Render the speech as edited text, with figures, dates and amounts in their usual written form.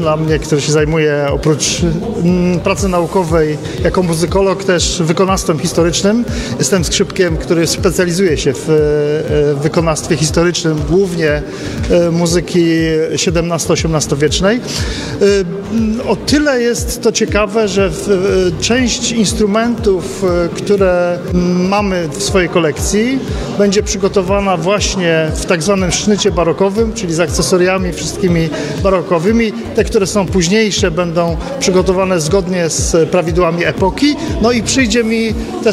dla mnie, który się zajmuje oprócz pracy naukowej jako muzykolog też wykonawstwem historycznym. Jestem skrzypkiem, który specjalizuje się w wykonawstwie historycznym, głównie muzyki XVII-XVIII wiecznej. O tyle jest to ciekawe, że część instrumentów, które mamy w swojej kolekcji, będzie przygotowana właśnie w tak zwanym sznycie barokowym, czyli z akcesoriami wszystkimi barokowymi. Te, które są późniejsze, będą przygotowane zgodnie z prawidłami epoki. No i przyjdzie mi te